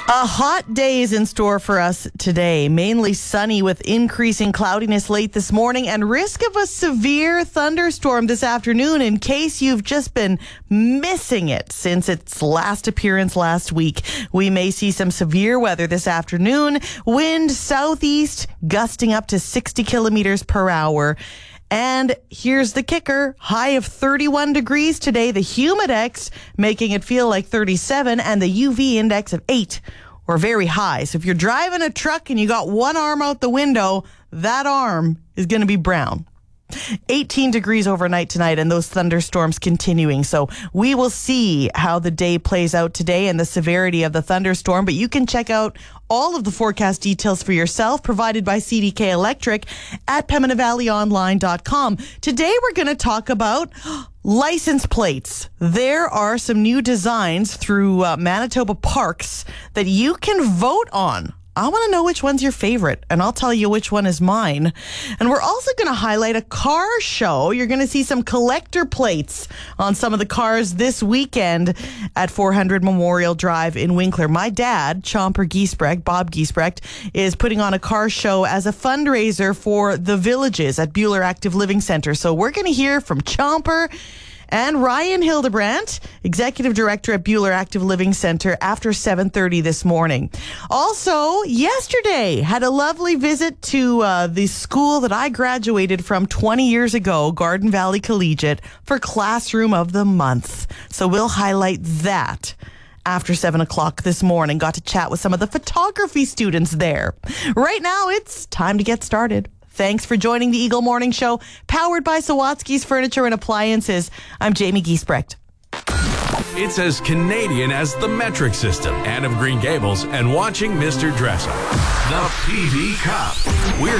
A hot day is in store for us today. Mainly sunny with increasing cloudiness late this morning and risk of a severe thunderstorm this afternoon in case you've just been missing it since its last appearance last week. We may see some severe weather this afternoon. Wind southeast gusting up to 60 kilometers per hour. And here's the kicker. High of 31 degrees today. The humidex making it feel like 37 and the UV index of 8 or very high. So if you're driving a truck and you got one arm out the window, that arm is going to be brown. 18 degrees overnight tonight and those thunderstorms continuing. So we will see how the day plays out today and the severity of the thunderstorm. But you can check out all of the forecast details for yourself provided by CDK Electric at PembinaValleyOnline.com. Today we're going to talk about license plates. There are some new designs through Manitoba Parks that you can vote on. I want to know which one's your favorite, and I'll tell you which one is mine. And we're also going to highlight a car show. You're going to see some collector plates on some of the cars this weekend at 400 Memorial Drive in Winkler. My dad, Chomper Giesbrecht, Bob Giesbrecht, is putting on a car show as a fundraiser for the Villages at Buhler Active Living Center. So we're going to hear from Chomper and Ryan Hildebrandt, Executive Director at Buhler Active Living Center, after 7:30 this morning. Also, yesterday, had a lovely visit to the school that I graduated from 20 years ago, Garden Valley Collegiate, for Classroom of the Month. So we'll highlight that after 7 o'clock this morning. Got to chat with some of the photography students there. Right now, it's time to get started. Thanks for joining the Eagle Morning Show, powered by Sawatsky's Furniture and Appliances. I'm Jamie Giesbrecht. It's as Canadian as the metric system, Anne of Green Gables, and watching Mr. Dresser. The PV Cup. We're